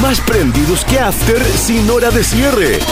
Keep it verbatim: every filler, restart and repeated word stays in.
Más prendidos que After sin hora de cierre.